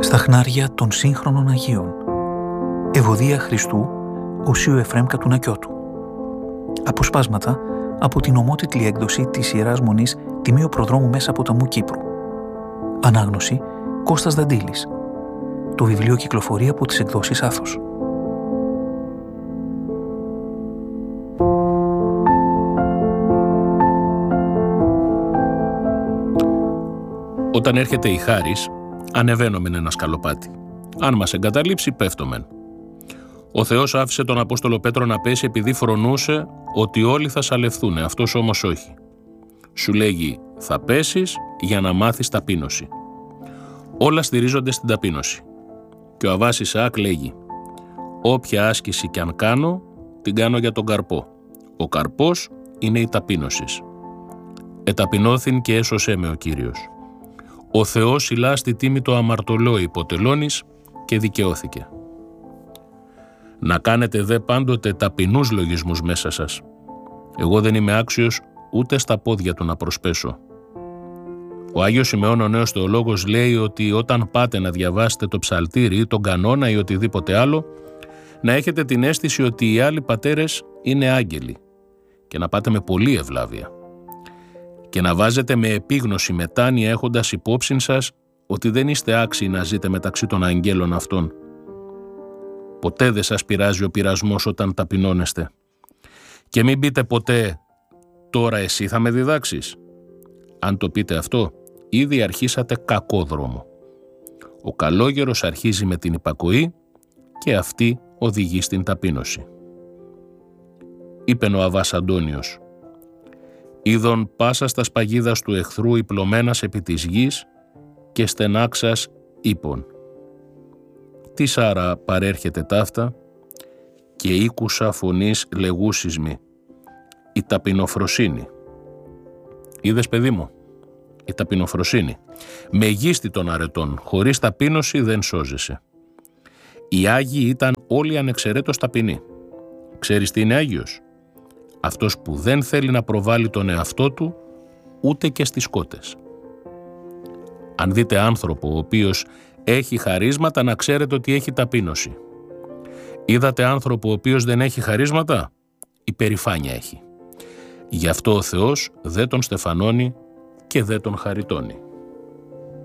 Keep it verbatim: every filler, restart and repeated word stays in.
στα χνάρια των σύγχρονων Αγίων. Ευωδία Χριστού, Οσίου Εφραίμ Κατουνακιώτου. Αποσπάσματα από την ομότιτλη έκδοση της Ιεράς Μονής Τιμίου Προδρόμου Μέσα Ποταμού Κύπρου. Ανάγνωση Κώστας Δαντήλης. Το βιβλίο κυκλοφορεί από τις εκδόσεις Άθος. Όταν έρχεται η χάρις, ανεβαίνομεν ένα σκαλοπάτι. Αν μας εγκαταλείψει, πέφτομεν. Ο Θεός άφησε τον Απόστολο Πέτρο να πέσει επειδή φρονούσε ότι όλοι θα σαλευθούν, αυτός όμως όχι. Σου λέγει, θα πέσεις για να μάθεις ταπείνωση. Όλα στηρίζονται στην ταπείνωση. Και ο Αββάς Ισαάκ λέγει, όποια άσκηση κι αν κάνω, την κάνω για τον καρπό. Ο καρπός είναι η ταπείνωση. Εταπεινώθην και έσωσέ με ο Κύριος. Ο Θεός ηλά στη τίμη το αμαρτωλό υποτελώνης και δικαιώθηκε. Να κάνετε δε πάντοτε ταπεινούς λογισμούς μέσα σας. Εγώ δεν είμαι άξιος ούτε στα πόδια του να προσπέσω. Ο Άγιος Σημεών ο Νέος Θεολόγος λέει ότι όταν πάτε να διαβάσετε το ψαλτήρι ή τον κανόνα ή οτιδήποτε άλλο, να έχετε την αίσθηση ότι οι άλλοι πατέρες είναι άγγελοι και να πάτε με πολλή ευλάβεια. Και να βάζετε με επίγνωση μετάνοια έχοντας υπόψη σας ότι δεν είστε άξιοι να ζείτε μεταξύ των αγγέλων αυτών. Ποτέ δεν σας πειράζει ο πειρασμός όταν ταπεινώνεστε. Και μην πείτε ποτέ, τώρα εσύ θα με διδάξεις. Αν το πείτε αυτό, ήδη αρχίσατε κακό δρόμο. Ο καλόγερος αρχίζει με την υπακοή και αυτή οδηγεί στην ταπείνωση. Είπεν ο Αββάς Αντώνιος, «Είδον πάσα στα σπαγίδας του εχθρού υπλωμένας επί της γης και στενάξας ύπων. Τι άρα παρέρχεται ταύτα και ήκουσα φωνής λεγούσισμη, η ταπεινοφροσύνη». Είδες παιδί μου, η ταπεινοφροσύνη. Μεγίστη των αρετών, χωρίς ταπείνωση δεν σώζεσαι. Οι Άγιοι ήταν όλοι ανεξαιρέτως ταπεινοί. Ξέρεις τι είναι Άγιος? Αυτός που δεν θέλει να προβάλλει τον εαυτό του ούτε και στις κότες. Αν δείτε άνθρωπο ο οποίος έχει χαρίσματα, να ξέρετε ότι έχει ταπείνωση. Είδατε άνθρωπο ο οποίος δεν έχει χαρίσματα? Υπερηφάνεια έχει. Γι' αυτό ο Θεός δεν τον στεφανώνει και δεν τον χαριτώνει.